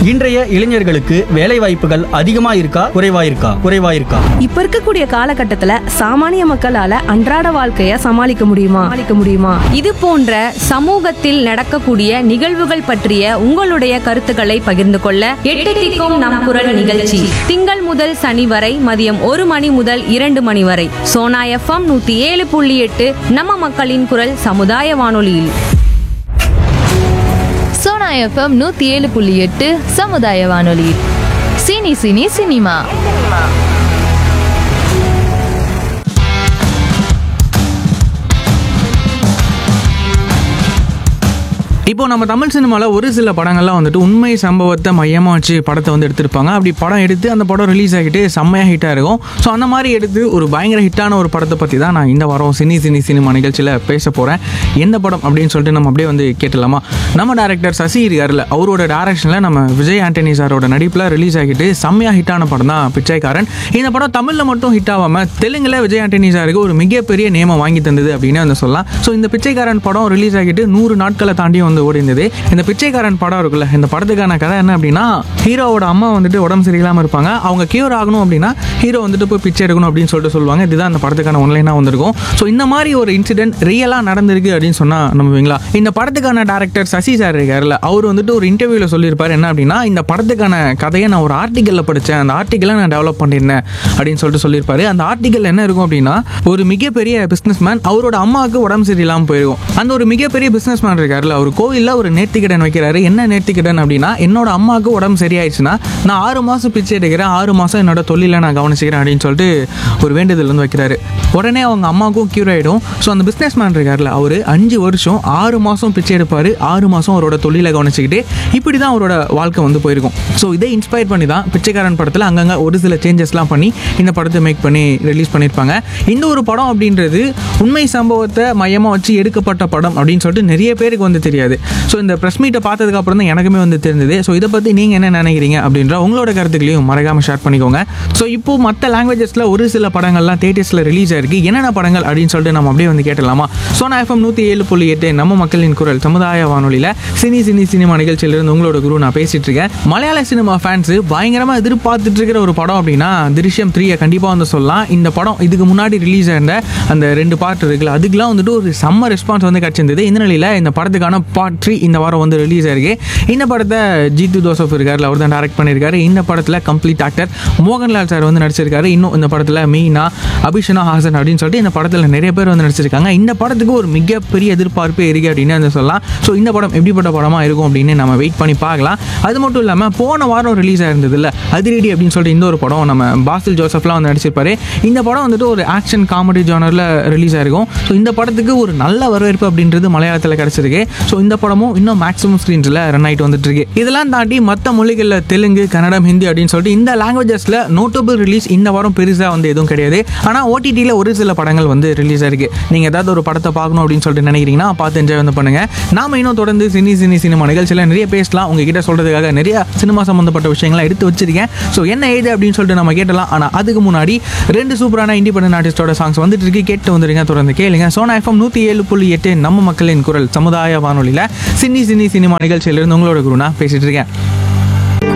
இன்றைய இளைஞர்களுக்கு வேலை வாய்ப்புகள் அதிகமா இருக்கா குறைவா இருக்கா? இப்ப இருக்கக்கூடிய காலகட்டத்துல சாமானிய மக்களால அன்றாட வாழ்க்கைய சமாளிக்க முடியுமா? இது போன்ற சமூகத்தில் நடக்கக்கூடிய நிகழ்வுகள் பற்றிய உங்களுடைய கருத்துக்களை பகிர்ந்து கொள்ள 8 திக்கும் நம் குரல் நிகழ்ச்சி திங்கள் முதல் சனி வரை மதியம் 1 மணி முதல் 2 மணி வரை சோனா FM 107.8 நம்ம மக்களின் குரல் சமுதாய வானொலியில். சோனா FM 107.8 சமுதாய வானொலி. Cine cine cinema. இப்போ நம்ம தமிழ் சினிமாவில் ஒரு சில படங்கள்லாம் வந்துட்டு உண்மை சம்பவத்தை மையமாக வச்சு படத்தை வந்து எடுத்திருப்பாங்க. அப்படி படம் எடுத்து அந்த படம் ரிலீஸ் ஆகிட்டு செம்மையாக ஹிட்டாக இருக்கும். ஸோ அந்த மாதிரி எடுத்து ஒரு பயங்கர ஹிட்டான ஒரு படத்தை பற்றி தான் நான் இந்த வாரம் சினி சினிமா நிகழ்ச்சியில் பேச போகிறேன். எந்த படம் அப்படின்னு சொல்லிட்டு நம்ம அப்படியே வந்து கேட்டலாமா? நம்ம டேரக்டர் சசி இருக்கார்ல, அவரோட டேரக்ஷனில் நம்ம விஜய் ஆண்டனி சாரோட நடிப்பில் ரிலீஸ் ஆகிட்டு செம்மையாக ஹிட்டான படம் தான் பிச்சைக்காரன். இந்த படம் தமிழில் மட்டும் ஹிட் ஆகாமல் தெலுங்கில் விஜய் ஆண்டனி சாருக்கு ஒரு மிகப்பெரிய நேமை வாங்கி தந்தது அப்படின்னு வந்து சொல்லலாம். ஸோ இந்த பிச்சைக்காரன் படம் ரிலீஸ் ஆகிட்டு 100 நாட்களை தாண்டி வந்து ஓடி இருந்தது. இந்த பிச்சைக்காரன் படம் இருக்குல்ல, இந்த படத்துக்கான கதை என்ன அப்படின்னா, ஹீரோவோட அம்மா வந்துட்டு உடம்பு சரியில்லாமல் இருப்பாங்க. அவங்க கியூர் ஆகணும் அப்படின்னா ஹீரோ வந்துட்டு போய் பிச்சை எடுக்கணும் அப்படின்னு சொல்லிட்டு சொல்லுவாங்க. இதுதான் இந்த படத்துக்கான ஒன்லைனாக வந்திருக்கும். ஸோ இந்த மாதிரி ஒரு இன்சிடென்ட் ரியலாக நடந்திருக்கு அப்படின்னு சொன்னால் நம்புவீங்களா? இந்த படத்துக்கான டேரக்டர் சசி சார் இருக்காருல்ல, அவர் வந்துட்டு ஒரு இன்டர்வியூவில் சொல்லியிருப்பார் என்ன அப்படின்னா, இந்த படத்துக்கான கதையை நான் ஒரு ஆர்டிக்கலில் படித்தேன், அந்த ஆர்டிக்கலை நான் டெவலப் பண்ணியிருந்தேன் அப்படின்னு சொல்லிட்டு சொல்லியிருப்பாரு. அந்த ஆர்டிக்கல் என்ன இருக்கும் அப்படின்னா, ஒரு மிகப்பெரிய பிஸ்னஸ் மேன் அவரோட அம்மாவுக்கு உடம்பு சரியில்லாமல் போயிருக்கும். அந்த ஒரு மிகப்பெரிய பிஸ்னஸ் மேன் இருக்காருல்ல, அவர் கோவிலில் ஒரு நேர்த்திக்கடன் வைக்கிறாரு. என்ன நேர்த்திக்கடன் அப்படின்னா, என்னோட அம்மாவுக்கு உடம்பு சரியாயிடுச்சுன்னா நான் 6 மாதம் பிச்சை எடுக்கிறேன், 6 மாதம் என்னோட தொழிலை நான் கவனிச்சுக்கிறேன் அப்படின்னு சொல்லிட்டு ஒரு வேண்டுதல் வந்து வைக்கிறாரு. உடனே அவங்க அம்மாவுக்கும் கியூர் ஆகிடும். ஸோ அந்த பிஸ்னஸ் மேன் இருக்காருல்ல, அவர் 5 வருஷம் 6 மாதம் பிச்சை எடுப்பார், 6 மாதம் அவரோட தொழிலை கவனிச்சுக்கிட்டு இப்படி தான் அவரோட வாழ்க்கை வந்து போயிருக்கும். ஸோ இதை இன்ஸ்பயர் பண்ணி தான் பிச்சைக்காரன் படத்தில் அங்கங்கே ஒரு சில சேஞ்சஸ்லாம் பண்ணி இந்த படத்தை மேக் பண்ணி ரிலீஸ் பண்ணியிருப்பாங்க. இந்த ஒரு படம் அப்படின்றது உண்மை சம்பவத்தை மையமாக வச்சு எடுக்கப்பட்ட படம் அப்படின்னு சொல்லிட்டு நிறைய பேருக்கு வந்து தெரியாது. ஸோ இந்த ப்ரெஸ் மீட்டை பார்த்ததுக்கு அப்புறம் தான் எனக்குமே வந்து தெரிஞ்சது. ஸோ இதை பற்றி நீங்கள் என்ன நினைக்கிறீங்க அப்படின்ற உங்களோட கருத்துக்களையும் மறக்காமல் ஷேர் பண்ணிக்கோங்க. ஸோ இப்போ மற்ற லாங்குவேஜஸில் ஒரு சில படங்கள்லாம் தியேட்டர்ஸில் ரிலீஸ் ஆயிருக்கு. என்னென்ன படங்கள் அப்படின்னு சொல்லிட்டு நம்ம அப்படியே வந்து கேட்டலாமா? சோனா FM 107.8 நம்ம மக்களின் குரல் சமுதாய வானொலியில் சினி சினிமா நிகழ்ச்சியிலிருந்து உங்களோட குரு நான் பேசிட்டு இருக்கேன். மலையாள சினிமா ஃபேன்ஸ் பயங்கரமாக எதிர்பார்த்துட்டு இருக்கிற ஒரு படம் அப்படின்னா திருஷ்யம் 3 கண்டிப்பாக வந்து சொல்லலாம். இந்த படம் இதுக்கு முன்னாடி ரிலீஸ் ஆயிருந்த அந்த 2 பார்ட் இருக்குல்ல, அதுக்கெல்லாம் வந்துட்டு ஒரு செம்ம ரெஸ்பான்ஸ் வந்து கிடைச்சிருந்தது. இந்த நிலையில் இந்த படத்துக்கான பார்ட் 3 இந்த வாரம் வந்து ரிலீஸ் ஆயிருக்கு. இந்த படத்தை ஜீத்து ஜோசப் இருக்காரு, அவர் தான் டைரக்ட் பண்ணியிருக்காரு. இந்த படத்தில் கம்ப்ளீட் ஆக்டர் மோகன்லால் சார் வந்து நடிச்சிருக்காரு. இன்னும் இந்த படத்தில் மீனா, அபிஷனா ஹாசன் அப்படின்னு சொல்லிட்டு இந்த படத்தில் நிறைய பேர் வந்து நடிச்சிருக்காங்க. இந்த படத்துக்கு ஒரு மிகப்பெரிய எதிர்பார்ப்பு இருக்கு அப்படின்னு வந்து சொல்லலாம். ஸோ இந்த படம் எப்படிப்பட்ட படமாக இருக்கும் அப்படின்னு நம்ம வெயிட் பண்ணி பார்க்கலாம். அது மட்டும் இல்லாமல் போன வாரம் ரிலீஸ் ஆயிருந்தது இல்லை அதிரடி அப்படின்னு சொல்லிட்டு இந்த ஒரு படம் நம்ம பாசில் ஜோசப்லாம் வந்து நடிச்சிருப்பாரு. இந்த படம் வந்துட்டு ஒரு ஆக்ஷன் காமெடி ஜானரில் ரிலீஸ் ஆயிருக்கும். ஸோ இந்த படத்துக்கு ஒரு நல்ல வரவேற்பு அப்படின்றது மலையாளத்தில் கிடைச்சிருக்கு. ஸோ இந்த படமும் இன்னும் மேக்ஸிமம் ஸ்க்ரீன்ஸில் ரன் ஆகிட்டு வந்துட்டு இருக்கு. இதெல்லாம் தாண்டி மற்ற மொழிகளில் தெலுங்கு, கன்னடம், ஹிந்தி அப்படின்னு சொல்லிட்டு இந்த லாங்குவேஜஸில் நோட்டபிள் ரிலீஸ் இந்த வாரம் பெருசாக வந்து எதுவும் கிடையாது. ஆனால் ஓடிடியில் ஒரு சில படங்கள் வந்து ரிலீஸ் ஆயிருக்கு. நீங்கள் ஏதாவது ஒரு படத்தை பார்க்கணும் அப்படின்னு சொல்லிட்டு நினைக்கிறீங்கன்னா பார்த்து என்ஜாய் வந்து பண்ணுங்க. நாம இன்னும் தொடர்ந்து சினிமா நிகழ்ச்சியில் நிறைய பேசலாம். உங்ககிட்ட சொல்றதுக்காக நிறைய சினிமா சம்பந்தப்பட்ட விஷயங்களை எடுத்து வச்சிருக்கேன். ஸோ என்ன ஏது அப்படின்னு சொல்லிட்டு நம்ம கேட்டலாம். ஆனால் அதுக்கு முன்னாடி 2 சூப்பரான இண்டிபெண்டன்ட் ஆர்டிஸ்டோட சாங்ஸ் வந்துட்டு இருக்கு, கேட்டு வந்துருங்க, தொடர்ந்து கேளுங்க. சோனா FM 107.8 நம்ம மக்களின் குரல் சமுதாய வானொலியில் சினிமா நிகழ்ச்சியிலிருந்து உங்களோட குருனா பேசிட்டு இருக்கேன்.